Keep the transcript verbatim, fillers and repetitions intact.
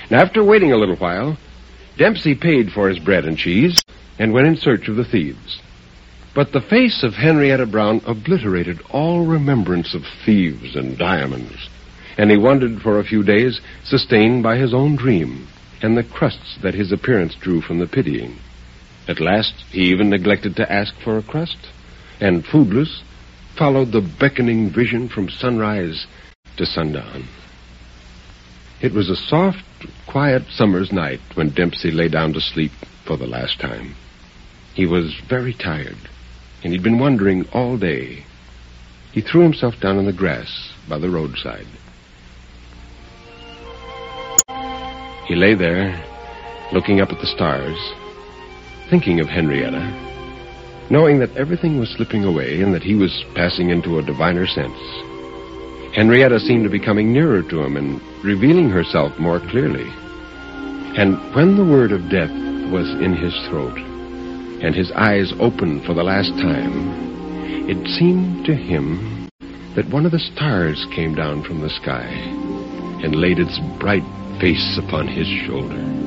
And after waiting a little while, Dempsey paid for his bread and cheese and went in search of the thieves. But the face of Henrietta Brown obliterated all remembrance of thieves and diamonds, and he wandered for a few days, sustained by his own dream and the crusts that his appearance drew from the pitying. At last, he even neglected to ask for a crust, and foodless, followed the beckoning vision from sunrise to sundown. It was a soft, quiet summer's night when Dempsey lay down to sleep for the last time. He was very tired, and he'd been wandering all day. He threw himself down on the grass by the roadside. He lay there, looking up at the stars, thinking of Henrietta, knowing that everything was slipping away and that he was passing into a diviner sense. Henrietta seemed to be coming nearer to him and revealing herself more clearly. And when the word of death was in his throat and his eyes opened for the last time, it seemed to him that one of the stars came down from the sky and laid its bright face upon his shoulder.